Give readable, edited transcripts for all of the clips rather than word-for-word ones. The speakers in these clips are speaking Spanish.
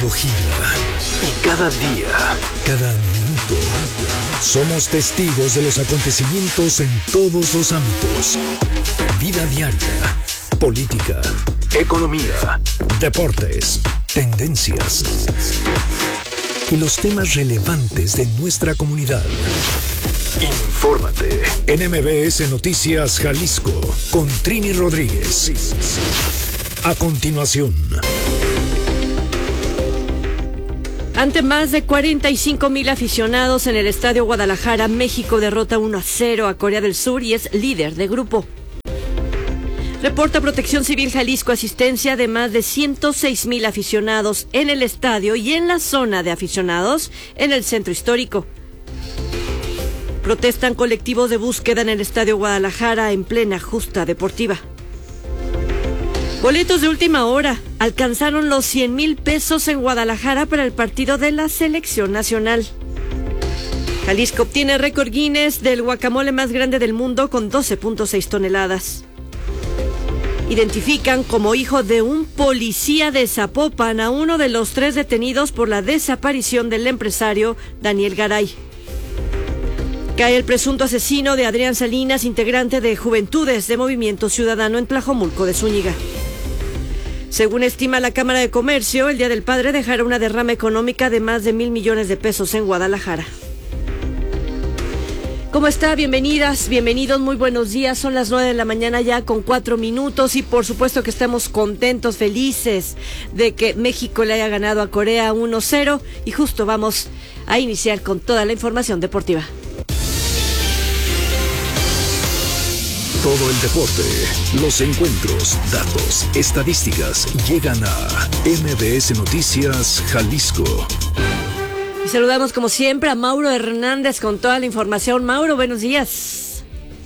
mundo gira y cada día, cada minuto, somos testigos de los acontecimientos en todos los ámbitos. Vida diaria, política, economía, deportes, tendencias y los temas relevantes de nuestra comunidad. Infórmate en MBS Noticias Jalisco con Trini Rodríguez. A continuación. Ante más de 45,000 aficionados en el Estadio Guadalajara, México derrota 1-0 a Corea del Sur y es líder de grupo. Reporta Protección Civil Jalisco asistencia de más de 106,000 aficionados en el estadio y en la zona de aficionados en el centro histórico. Protestan colectivos de búsqueda en el Estadio Guadalajara en plena justa deportiva. Boletos de última hora. Alcanzaron los 100,000 pesos en Guadalajara para el partido de la selección nacional. Jalisco obtiene récord Guinness del guacamole más grande del mundo con 12.6 toneladas. Identifican como hijo de un policía de Zapopan a uno de los 3 detenidos por la desaparición del empresario Daniel Garay. Cae el presunto asesino de Adrián Salinas, integrante de Juventudes de Movimiento Ciudadano en Tlajomulco de Zúñiga. Según estima la Cámara de Comercio, el Día del Padre dejará una derrama económica de más de 1,000 millones de pesos en Guadalajara. ¿Cómo está? Bienvenidas, bienvenidos, muy buenos días. Son las 9 de la mañana ya con 4 minutos y por supuesto que estamos contentos, felices de que México le haya ganado a Corea 1-0 y justo vamos a iniciar con toda la información deportiva. Todo el deporte, los encuentros, datos, estadísticas llegan a MBS Noticias Jalisco. Y saludamos como siempre a Mauro Hernández con toda la información. Mauro, buenos días.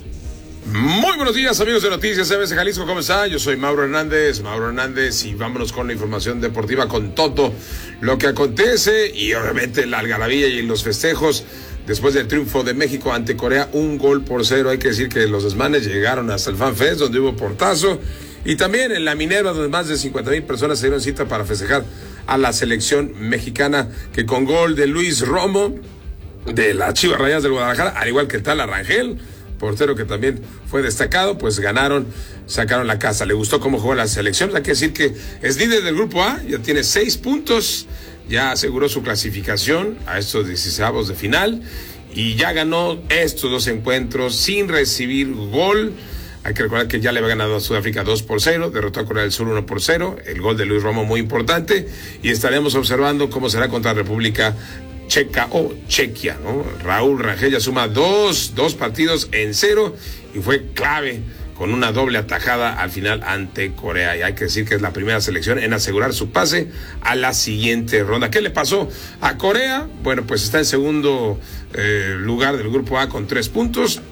Muy buenos días, amigos de Noticias MBS Jalisco, ¿cómo está? Yo soy Mauro Hernández, y vámonos con la información deportiva, con todo lo que acontece y obviamente la algarabía y los festejos después del triunfo de México ante Corea, 1-0. Hay que decir que los desmanes llegaron hasta el Fan Fest, donde hubo portazo, y también en la Minerva, donde más de 50,000 personas se dieron cita para festejar a la selección mexicana, que con gol de Luis Romo, de las Chivas Rayadas del Guadalajara, al igual que Tala Rangel, portero que también fue destacado, pues ganaron, sacaron la casa. ¿Le gustó cómo jugó la selección? Hay que decir que es líder del grupo A, ya tiene 6 puntos, ya aseguró su clasificación a estos 16avos de final y ya ganó estos 2 encuentros sin recibir gol. Hay que recordar que ya le había ganado a Sudáfrica 2-0, derrotó a Corea del Sur 1-0, el gol de Luis Romo muy importante, y estaremos observando cómo será contra República Checa o Chequia, ¿no? Raúl Rangel ya suma dos partidos en 0 y fue clave con una doble atajada al final ante Corea. Y hay que decir que es la primera selección en asegurar su pase a la siguiente ronda. ¿Qué le pasó a Corea? Bueno, pues está en segundo lugar del grupo A con 3 puntos.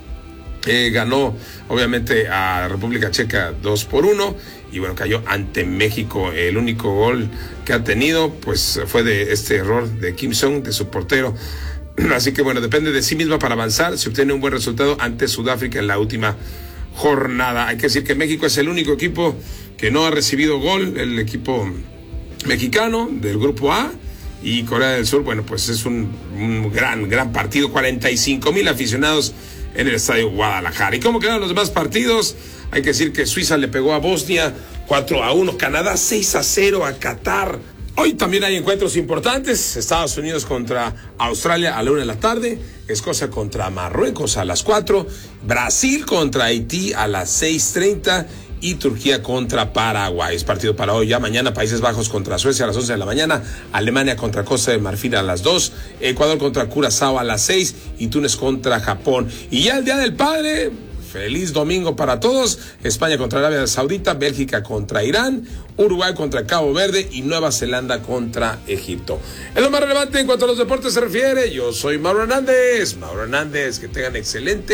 Ganó obviamente a República Checa 2-1 y bueno, cayó ante México. El único gol que ha tenido pues fue de este error de Kim Sung, de su portero. Así que bueno, depende de sí misma para avanzar si obtiene un buen resultado ante Sudáfrica en la última jornada. Hay que decir que México es el único equipo que no ha recibido gol, el equipo mexicano del grupo A, y Corea del Sur, bueno, pues es un gran partido, 45,000 aficionados en el Estadio Guadalajara. ¿Y cómo quedaron los demás partidos? Hay que decir que Suiza le pegó a Bosnia 4-1, Canadá 6-0 a Qatar. Hoy también hay encuentros importantes. Estados Unidos contra Australia a la 1 de la tarde, Escocia contra Marruecos a las 4, Brasil contra Haití a las 6:30 y Turquía contra Paraguay. Es partido para hoy. Ya mañana Países Bajos contra Suecia a las 11 de la mañana, Alemania contra Costa de Marfil a las 2, Ecuador contra Curazao a las 6 y Túnez contra Japón. Y ya el Día del Padre, feliz domingo para todos. España contra Arabia Saudita, Bélgica contra Irán, Uruguay contra Cabo Verde y Nueva Zelanda contra Egipto. Es lo más relevante en cuanto a los deportes se refiere. Yo soy Mauro Hernández, que tengan excelente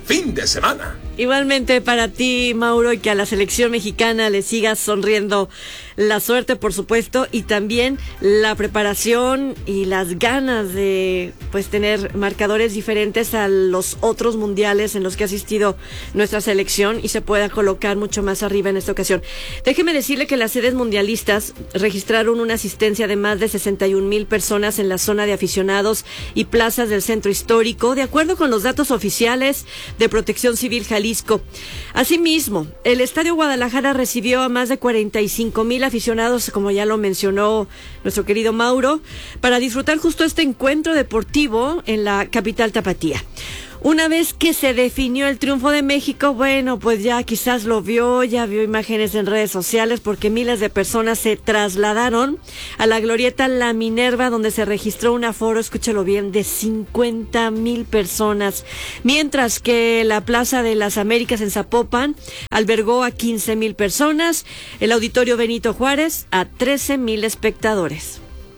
fin de semana. Igualmente para ti, Mauro, y que a la selección mexicana le siga sonriendo la suerte, por supuesto, y también la preparación y las ganas de pues tener marcadores diferentes a los otros mundiales en los que ha asistido nuestra selección y se pueda colocar mucho más arriba en esta ocasión. Déjeme decirle que las sedes mundialistas registraron una asistencia de más de 61,000 personas en la zona de aficionados y plazas del centro histórico, de acuerdo con los datos oficiales de Protección Civil Jalisco. Asimismo, el Estadio Guadalajara recibió a más de 45,000 aficionados, como ya lo mencionó nuestro querido Mauro, para disfrutar justo este encuentro deportivo en la capital tapatía. Una vez que se definió el triunfo de México, bueno, pues ya quizás ya vio imágenes en redes sociales, porque miles de personas se trasladaron a la glorieta La Minerva, donde se registró un aforo, escúchalo bien, de 50,000 personas, mientras que la Plaza de las Américas en Zapopan albergó a 15,000 personas, el Auditorio Benito Juárez a 13,000 espectadores.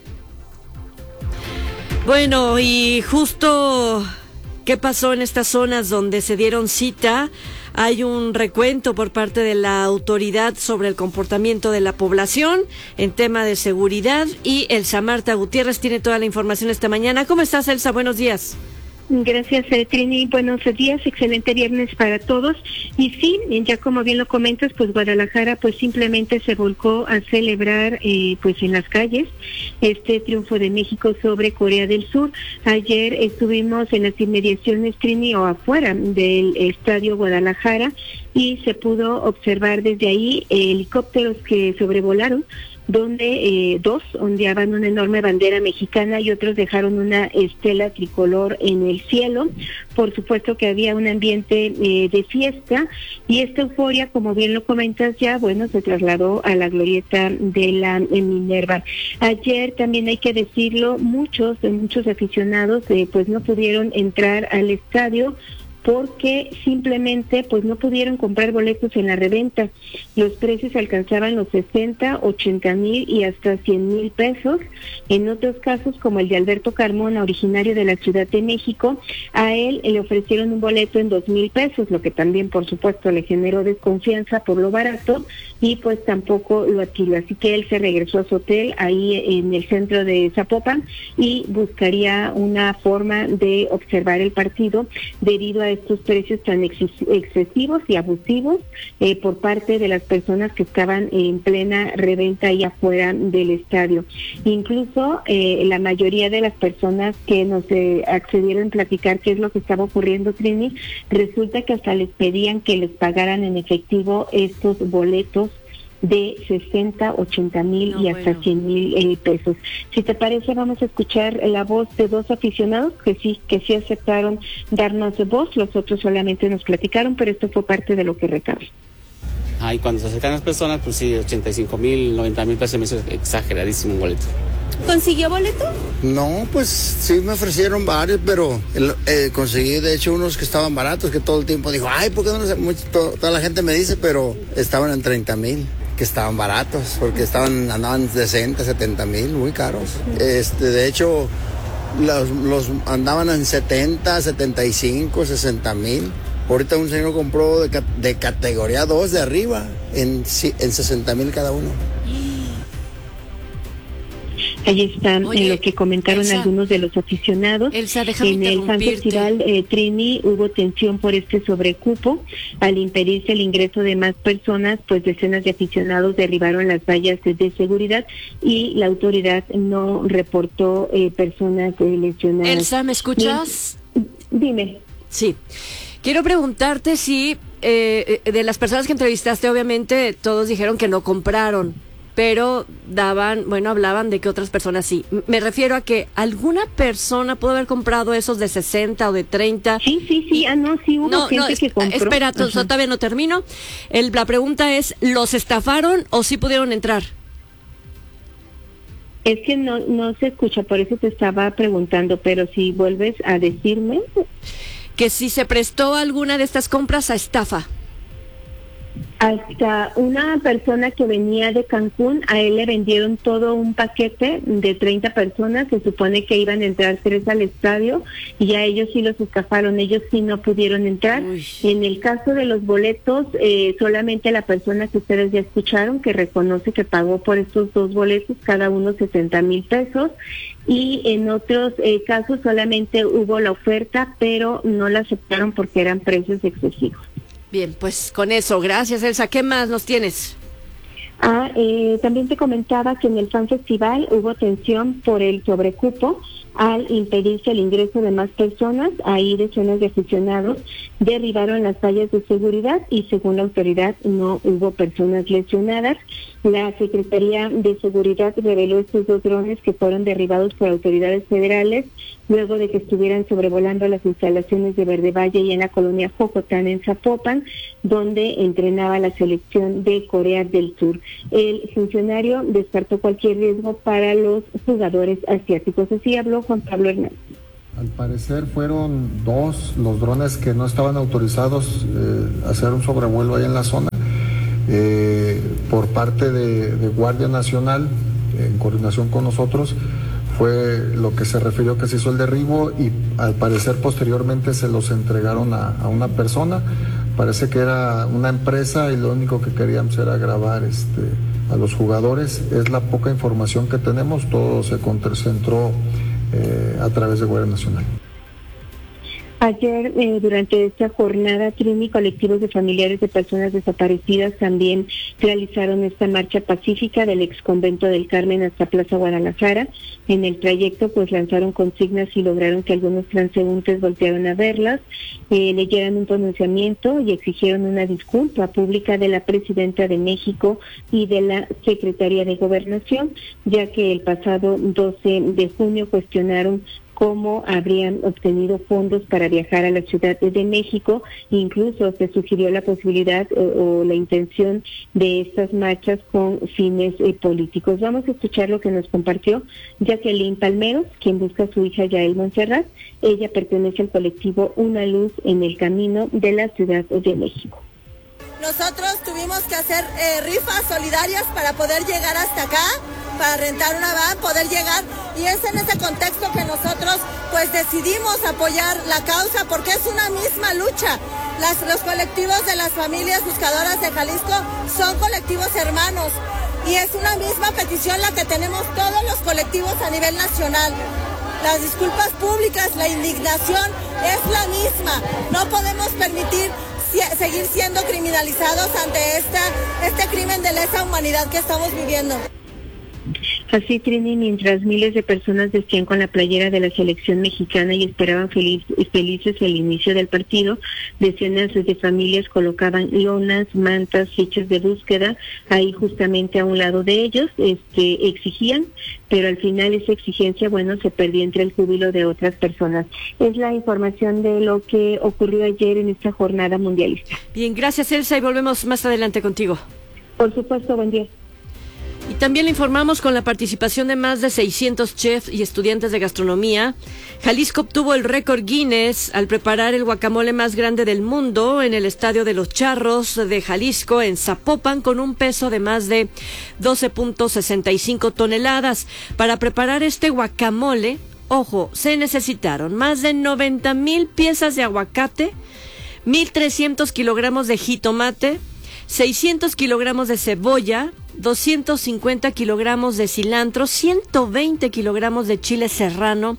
Bueno, y justo ¿qué pasó en estas zonas donde se dieron cita? Hay un recuento por parte de la autoridad sobre el comportamiento de la población en tema de seguridad, y Elsa Marta Gutiérrez tiene toda la información esta mañana. ¿Cómo estás, Elsa? Buenos días. Gracias, Trini. Buenos días, excelente viernes para todos. Y sí, ya como bien lo comentas, pues Guadalajara pues simplemente se volcó a celebrar pues en las calles este triunfo de México sobre Corea del Sur. Ayer estuvimos en las inmediaciones, Trini, o afuera del Estadio Guadalajara, y se pudo observar desde ahí helicópteros que sobrevolaron, donde dos ondeaban una enorme bandera mexicana y otros dejaron una estela tricolor en el cielo. Por supuesto que había un ambiente de fiesta, y esta euforia, como bien lo comentas ya, bueno, se trasladó a la glorieta de la Minerva. Ayer también, hay que decirlo, muchos aficionados pues no pudieron entrar al estadio porque simplemente pues no pudieron comprar boletos en la reventa. Los precios alcanzaban los 60, 80,000 y hasta 100,000 pesos. En otros casos, como el de Alberto Carmona, originario de la Ciudad de México, a él le ofrecieron un boleto en 2,000 pesos, lo que también por supuesto le generó desconfianza por lo barato, y pues tampoco lo adquirió. Así que él se regresó a su hotel ahí en el centro de Zapopan y buscaría una forma de observar el partido debido a estos precios tan excesivos y abusivos por parte de las personas que estaban en plena reventa ahí afuera del estadio. Incluso la mayoría de las personas que nos accedieron a platicar qué es lo que estaba ocurriendo, Trini, resulta que hasta les pedían que les pagaran en efectivo estos boletos de 60, 80,000 y hasta 100,000 pesos. Si te parece, vamos a escuchar la voz de dos aficionados que sí aceptaron darnos voz. Los otros solamente nos platicaron, pero esto fue parte de lo que recabe. Y cuando se acercan las personas, pues sí, 85,000, 90,000 pesos me hizo exageradísimo un boleto. ¿Consiguió boleto? No, pues sí me ofrecieron varios, pero conseguí de hecho unos que estaban baratos, que todo el tiempo dijo, ay, ¿por qué no sé? Toda la gente me dice, pero estaban en 30,000, que estaban baratos, porque andaban 60, 70,000, muy caros. De hecho, los andaban en 70, 75, 60,000. Ahorita un señor compró de categoría 2 de arriba en 60,000 cada uno. Ahí está lo que comentaron Elsa, algunos de los aficionados. Elsa, en el Fan Festival Trini hubo tensión por este sobrecupo. Al impedirse el ingreso de más personas, pues decenas de aficionados derribaron las vallas de seguridad y la autoridad no reportó personas lesionadas. Elsa, ¿me escuchas? Dime. Sí. Quiero preguntarte si de las personas que entrevistaste, obviamente todos dijeron que no compraron, pero hablaban de que otras personas sí. Me refiero a que alguna persona pudo haber comprado esos de 60 o de 30. Sí, sí hubo gente que compró. Espera, todavía no termino. La pregunta es, ¿los estafaron o sí pudieron entrar? Es que no se escucha, por eso te estaba preguntando, pero si vuelves a decirme. Que si se prestó alguna de estas compras a estafa. Hasta una persona que venía de Cancún, a él le vendieron todo un paquete de 30 personas, se supone que iban a entrar 3 al estadio y a ellos sí los escaparon, ellos sí no pudieron entrar. Uy. En el caso de los boletos, solamente la persona que ustedes ya escucharon, que reconoce que pagó por estos 2 boletos, cada uno 70,000 pesos, y en otros casos solamente hubo la oferta, pero no la aceptaron porque eran precios excesivos. Bien, pues con eso, gracias Elsa. ¿Qué más nos tienes? También te comentaba que en el Fan Festival hubo tensión por el sobrecupo al impedirse el ingreso de más personas. Ahí decenas de aficionados derribaron las vallas de seguridad y según la autoridad no hubo personas lesionadas. La Secretaría de Seguridad reveló estos 2 drones que fueron derribados por autoridades federales luego de que estuvieran sobrevolando las instalaciones de Verde Valle y en la colonia Jocotán en Zapopan, donde entrenaba la selección de Corea del Sur. El funcionario descartó cualquier riesgo para los jugadores asiáticos. Así habló Juan Pablo Hernández. Al parecer fueron 2 los drones que no estaban autorizados a hacer un sobrevuelo ahí en la zona. Por parte de Guardia Nacional, en coordinación con nosotros, fue lo que se refirió que se hizo el derribo y al parecer posteriormente se los entregaron a una persona. Parece que era una empresa y lo único que queríamos era grabar a los jugadores. Es la poca información que tenemos, todo se concentró a través de Guardia Nacional. Ayer, durante esta jornada, Trini, colectivos de familiares de personas desaparecidas también realizaron esta marcha pacífica del exconvento del Carmen hasta Plaza Guadalajara. En el trayecto, pues lanzaron consignas y lograron que algunos transeúntes voltearan a verlas, leyeran un pronunciamiento y exigieron una disculpa pública de la Presidenta de México y de la Secretaría de Gobernación, ya que el pasado 12 de junio cuestionaron cómo habrían obtenido fondos para viajar a la Ciudad de México. Incluso se sugirió la posibilidad o la intención de estas marchas con fines políticos. Vamos a escuchar lo que nos compartió Jacqueline Palmeros, quien busca a su hija Yael Montserrat. Ella pertenece al colectivo Una Luz en el Camino de la Ciudad de México. Nosotros tuvimos que hacer rifas solidarias para poder llegar hasta acá, para rentar una van, poder llegar, y es en ese contexto que nosotros pues decidimos apoyar la causa, porque es una misma lucha. Los colectivos de las familias buscadoras de Jalisco son colectivos hermanos y es una misma petición la que tenemos todos los colectivos a nivel nacional. Las disculpas públicas, la indignación es la misma. No podemos permitir seguir siendo criminalizados ante este crimen de lesa humanidad que estamos viviendo. Así, Trini, mientras miles de personas vestían con la playera de la selección mexicana y esperaban felices el inicio del partido, decenas de familias colocaban lonas, mantas, fichas de búsqueda ahí justamente a un lado de ellos, exigían, pero al final esa exigencia, se perdió entre el júbilo de otras personas. Es la información de lo que ocurrió ayer en esta jornada mundialista. Bien, gracias Elsa y volvemos más adelante contigo. Por supuesto, buen día. Y también le informamos con la participación de más de 600 chefs y estudiantes de gastronomía. Jalisco obtuvo el récord Guinness al preparar el guacamole más grande del mundo en el Estadio de los Charros de Jalisco en Zapopan con un peso de más de 12.65 toneladas. Para preparar este guacamole, ojo, se necesitaron más de 90,000 piezas de aguacate, 1,300 kilogramos de jitomate, 600 kilogramos de cebolla, 250 kilogramos de cilantro, 120 kilogramos de chile serrano,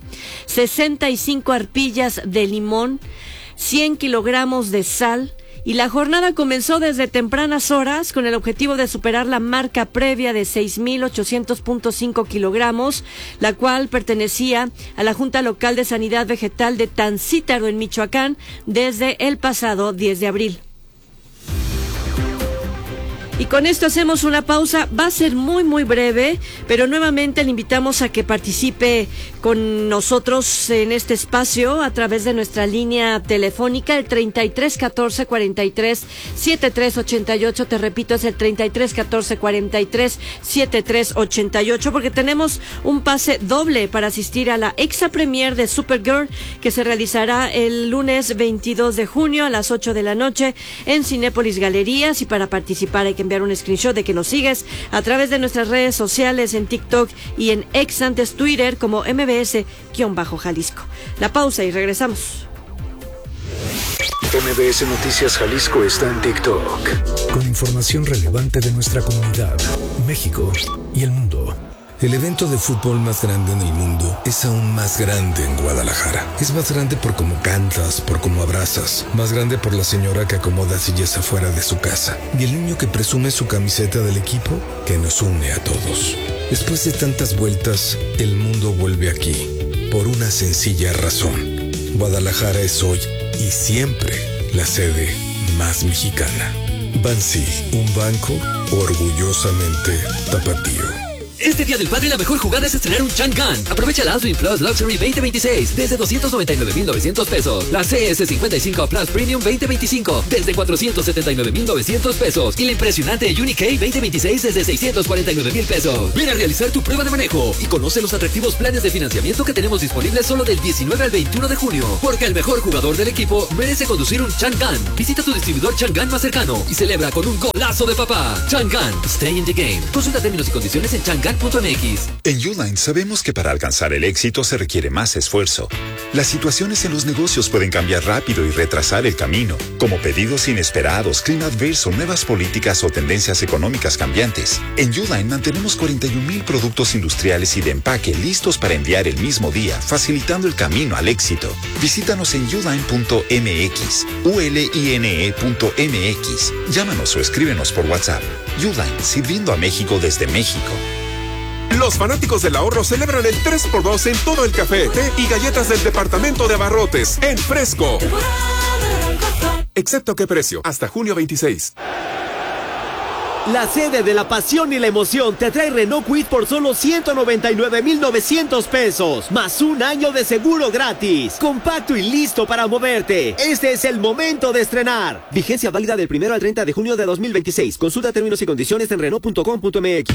65 arpillas de limón, 100 kilogramos de sal. Y la jornada comenzó desde tempranas horas con el objetivo de superar la marca previa de 6,800.5 kilogramos, la cual pertenecía a la Junta Local de Sanidad Vegetal de Tancítaro en Michoacán desde el pasado 10 de abril. Y con esto hacemos una pausa. Va a ser muy, muy breve, pero nuevamente le invitamos a que participe con nosotros en este espacio a través de nuestra línea telefónica, el 33 14 43 73 88. Te repito, es el 33 14 43 73 88, porque tenemos un pase doble para asistir a la Exa Premier de Supergirl, que se realizará el lunes 22 de junio a las 8 de la noche en Cinépolis Galerías. Y para participar hay que enviar un screenshot de que nos sigues a través de nuestras redes sociales en TikTok y en X, antes Twitter, como MBS-Jalisco. La pausa y regresamos. MBS Noticias Jalisco está en TikTok con información relevante de nuestra comunidad, México y el mundo. El evento de fútbol más grande en el mundo es aún más grande en Guadalajara. Es más grande por cómo cantas, por cómo abrazas. Más grande por la señora que acomoda sillas afuera de su casa. Y el niño que presume su camiseta del equipo que nos une a todos. Después de tantas vueltas, el mundo vuelve aquí. Por una sencilla razón. Guadalajara es hoy y siempre la sede más mexicana. Bansi, un banco orgullosamente tapatío. Este Día del Padre la mejor jugada es estrenar un Chang'an. Aprovecha la Oswin Plus Luxury 2026 desde 299,900 pesos. La CS55 Plus Premium 2025 desde 479,900 pesos. Y la impresionante Unique 2026 desde 649,000 pesos. Ven a realizar tu prueba de manejo y conoce los atractivos planes de financiamiento que tenemos disponibles solo del 19 al 21 de junio. Porque el mejor jugador del equipo merece conducir un Chang'an. Visita tu distribuidor Chang'an más cercano y celebra con un golazo de papá. Chang'an, stay in the game. Consulta términos y condiciones en Chang'an.mx. En Uline sabemos que para alcanzar el éxito se requiere más esfuerzo. Las situaciones en los negocios pueden cambiar rápido y retrasar el camino, como pedidos inesperados, clima adverso, nuevas políticas o tendencias económicas cambiantes. En Uline mantenemos 41,000 productos industriales y de empaque listos para enviar el mismo día, facilitando el camino al éxito. Visítanos en uline.mx, uline.mx. Llámanos o escríbenos por WhatsApp. Uline, sirviendo a México desde México. Los fanáticos del ahorro celebran el 3x2 en todo el café, té y galletas del departamento de abarrotes en Fresco. Excepto qué precio, hasta junio 26. La sede de la pasión y la emoción te trae Renault Kwid por solo 199,900 pesos, más un año de seguro gratis. Compacto y listo para moverte. Este es el momento de estrenar. Vigencia válida del 1 al 30 de junio de 2026. Consulta términos y condiciones en Renault.com.mx.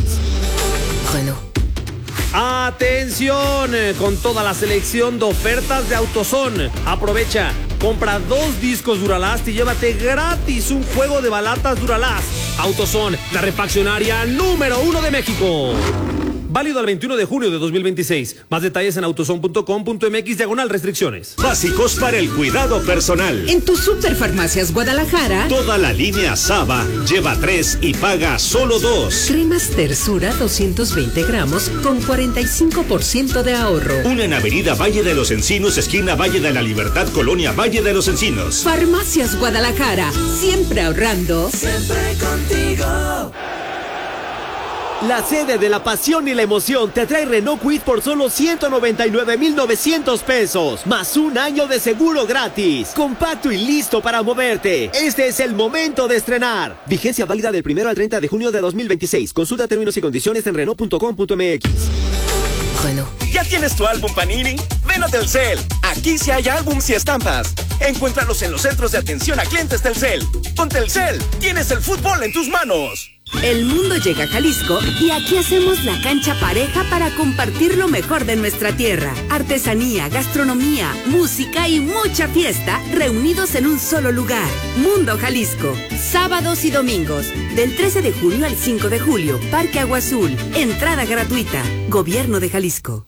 ¡Atención! Con toda la selección de ofertas de AutoZone. Aprovecha, compra 2 discos Duralast y llévate gratis un juego de balatas Duralast. AutoZone, la refaccionaria número 1 de México. Válido al 21 de junio de 2026. Más detalles en autozone.com.mx/restricciones. Básicos para el cuidado personal. En tus Superfarmacias Guadalajara. Toda la línea Saba. Lleva 3 y paga solo 2. Cremas Tersura 220 gramos con 45% de ahorro. Una en Avenida Valle de los Encinos, esquina Valle de la Libertad, Colonia Valle de los Encinos. Farmacias Guadalajara. Siempre ahorrando. Siempre contigo. La sede de la pasión y la emoción te trae Renault Kwid por solo 199,900 pesos, más un año de seguro gratis. Compacto y listo para moverte. Este es el momento de estrenar. Vigencia válida del 1 al 30 de junio de 2026. Consulta términos y condiciones en Renault.com.mx. ¿Ya tienes tu álbum Panini? Ven a Telcel. Aquí sí hay álbums y estampas. Encuéntralos en los centros de atención a clientes Telcel. Con Telcel, tienes el fútbol en tus manos. El mundo llega a Jalisco y aquí hacemos la cancha pareja para compartir lo mejor de nuestra tierra. Artesanía, gastronomía, música y mucha fiesta reunidos en un solo lugar. Mundo Jalisco. Sábados y domingos. Del 13 de junio al 5 de julio. Parque Agua Azul. Entrada gratuita. Gobierno de Jalisco.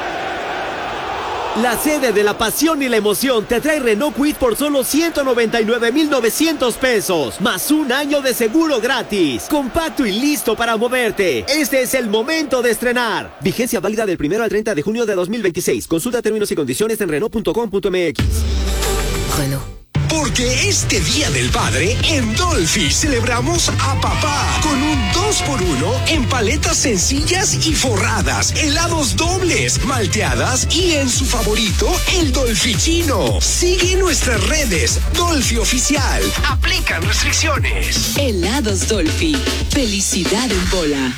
La sede de la pasión y la emoción te trae Renault Kwid por solo 199,900 pesos, más un año de seguro gratis. Compacto y listo para moverte. Este es el momento de estrenar. Vigencia válida del 1 al 30 de junio de 2026. Consulta términos y condiciones en Renault.com.mx. Porque este Día del Padre, en Dolphy celebramos a papá con un 2x1 en paletas sencillas y forradas, helados dobles, malteadas y en su favorito, el Dolphychino. Sigue nuestras redes, Dolphy Oficial. Aplican restricciones. Helados Dolphy. Felicidad en bola.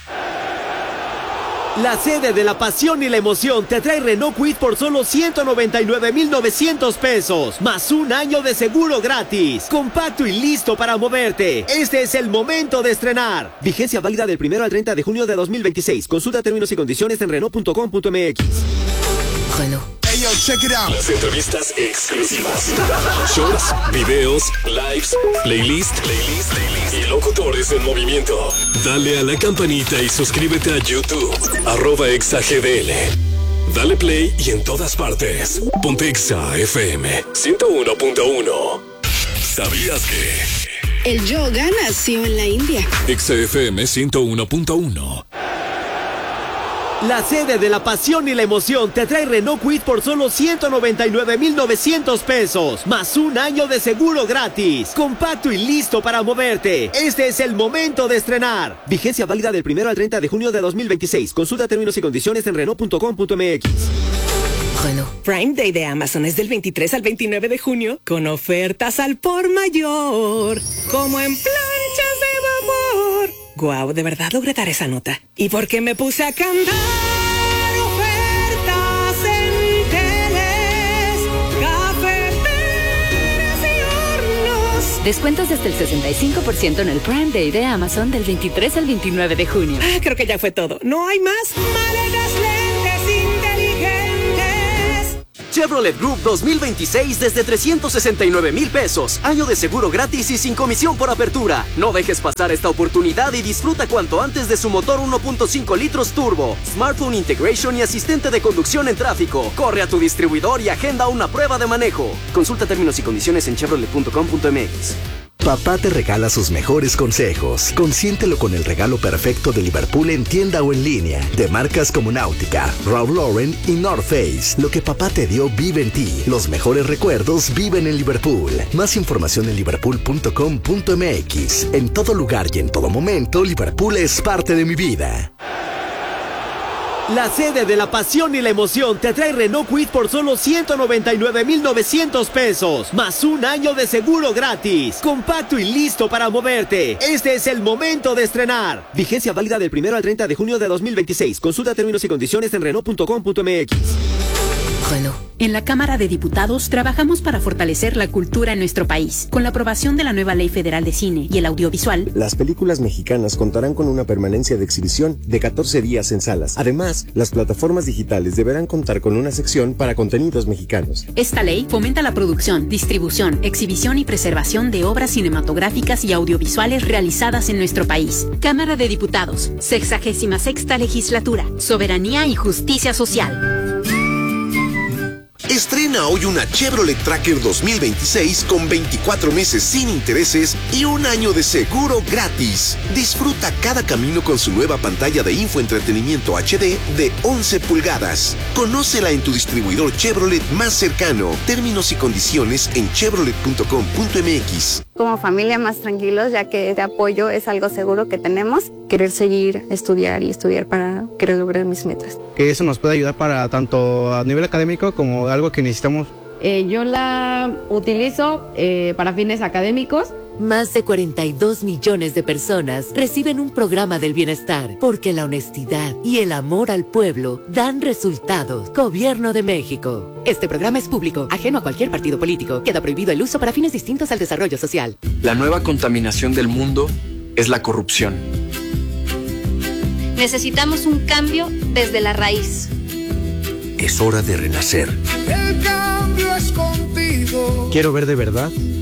La sede de la pasión y la emoción te trae Renault Kwid por solo 199,900 pesos, más un año de seguro gratis. Compacto y listo para moverte. Este es el momento de estrenar. Vigencia válida del 1 al 30 de junio de 2026. Consulta términos y condiciones en Renault.com.mx. Renault. Hey, yo, check it out. Las entrevistas exclusivas, shorts, videos, lives, playlist y locutores en movimiento. Dale a la campanita y suscríbete a YouTube, @ExaGDL. Dale play y en todas partes. Ponte Exa FM 101.1. ¿Sabías que? El yoga nació en la India. Exa FM 101.1. La sede de la pasión y la emoción te trae Renault Kwid por solo 199,900 pesos, más un año de seguro gratis. Compacto y listo para moverte. Este es el momento de estrenar. Vigencia válida del 1 al 30 de junio de 2026. Consulta términos y condiciones en Renault.com.mx. Renault. Prime Day de Amazon es del 23 al 29 de junio con ofertas al por mayor, como en planchas de vapor. Guau, de verdad logré dar esa nota. ¿Y por qué me puse a cantar? Ofertas en teles, cafeteras y hornos. Descuentos desde el 65% en el Prime Day de Amazon del 23 al 29 de junio. Ah, creo que ya fue todo. ¿No hay más? Maletas, lentes inteligentes. Chevrolet Group 2026 desde 369,000 pesos. Año de seguro gratis y sin comisión por apertura. No dejes pasar esta oportunidad y disfruta cuanto antes de su motor 1.5 litros turbo, smartphone integration y asistente de conducción en tráfico. Corre a tu distribuidor y agenda una prueba de manejo. Consulta términos y condiciones en chevrolet.com.mx. Papá te regala sus mejores consejos. Consiéntelo con el regalo perfecto de Liverpool en tienda o en línea, de marcas como Náutica, Ralph Lauren y North Face. Lo que papá te dio vive en ti. Los mejores recuerdos viven en Liverpool. Más información en liverpool.com.mx. En todo lugar y en todo momento, Liverpool es parte de mi vida. La sede de la pasión y la emoción te trae Renault Kwid por solo 199,900 pesos, más un año de seguro gratis. Compacto y listo para moverte. Este es el momento de estrenar. Vigencia válida del 1 al 30 de junio de 2026. Consulta términos y condiciones en Renault.com.mx. Renault. En la Cámara de Diputados trabajamos para fortalecer la cultura en nuestro país. Con la aprobación de la nueva Ley Federal de Cine y el Audiovisual, las películas mexicanas contarán con una permanencia de exhibición de 14 días en salas. Además, las plataformas digitales deberán contar con una sección para contenidos mexicanos. Esta ley fomenta la producción, distribución, exhibición y preservación de obras cinematográficas y audiovisuales realizadas en nuestro país. Cámara de Diputados, 66ª Legislatura, Soberanía y Justicia Social. Estrena hoy una Chevrolet Tracker 2026 con 24 meses sin intereses y un año de seguro gratis. Disfruta cada camino con su nueva pantalla de infoentretenimiento HD de 11 pulgadas. Conócela en tu distribuidor Chevrolet más cercano. Términos y condiciones en chevrolet.com.mx. Como familia más tranquilos, ya que este apoyo es algo seguro que tenemos. Querer seguir, estudiar para querer lograr mis metas. Que eso nos puede ayudar para tanto a nivel académico como algo que necesitamos. Yo la utilizo para fines académicos. Más de 42 millones de personas reciben un programa del bienestar porque la honestidad y el amor al pueblo dan resultados. Gobierno de México. Este programa es público, ajeno a cualquier partido político. Queda prohibido el uso para fines distintos al desarrollo social. La nueva contaminación del mundo es la corrupción. Necesitamos un cambio desde la raíz. Es hora de renacer. El cambio es contigo. Quiero ver de verdad